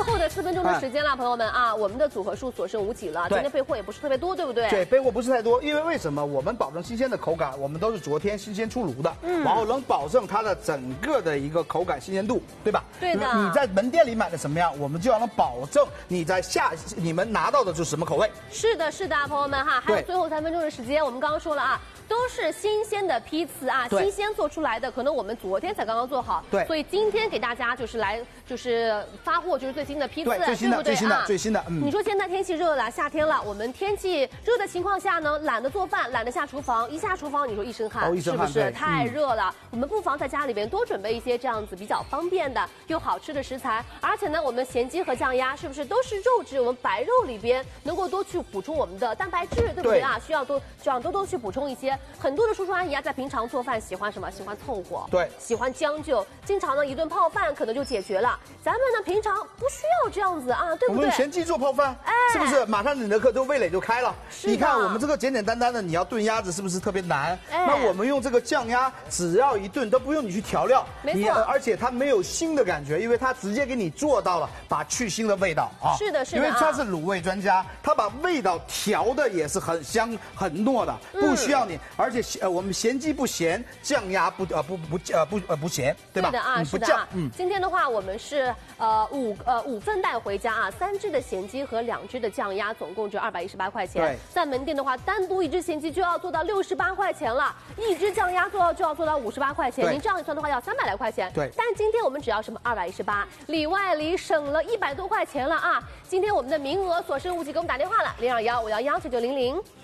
后的4分钟的时间了，朋友们啊，我们的组合数所剩无几了。今天备货也不是特别多，对不对？ 对，备货不是太多，因为什么？我们保证新鲜的口感，我们都是昨天新鲜出炉的，然后能保证它的整个的一个口感新鲜度，对吧？ 对的。 你在门店里买的什么样，我们就要能保证你们拿到的就是什么口味。 是的，是的，朋友们哈，还有最后3分钟的时间，我们刚刚说了啊。都是新鲜的批次啊，新鲜做出来的，可能我们昨天才刚刚做好，对，所以今天给大家就是发货，就是最新的批次， 对，最新的。 你说现在天气热了，夏天了，我们天气热的情况下呢，懒得做饭，懒得下厨房，一下厨房你说一身汗，是不是太热了？我们不妨在家里边多准备一些这样子比较方便的又好吃的食材，而且呢，我们咸鸡和酱鸭是不是都是肉质？我们白肉里边能够多去补充我们的蛋白质，对不对啊？需要多去补充一些。很多的叔叔阿姨啊，在平常做饭喜欢什么？喜欢凑合，对，喜欢将就，经常呢一顿泡饭可能就解决了。咱们呢平常不需要这样子啊，对不对？ 我们咸鸡做泡饭，是不是马上你的味蕾就开了？你看我们这个简简单单的，你要炖鸭子是不是特别难？那我们用这个酱鸭，只要一炖都不用你去调料， 没错， 而且它没有腥的感觉，因为它直接给你做到了把去腥的味道啊。 是的，是的， 因为它是卤味专家，他把味道调的也是很香很糯的，不需要你。而且我们咸鸡不咸，酱鸭不咸，对吧？ 对的啊，是的啊。今天的话，我们是5份带回家啊，3只的咸鸡和2只的酱鸭，总共只218块钱。对，在门店的话，单独1只咸鸡就要做到68块钱了，1只酱鸭就要做到58块钱。您这样一算的话，要300来块钱。对，但今天我们只要什么218，里外里省了100多块钱了啊！今天我们的名额所剩无几，给我们打电话了，021我要19900。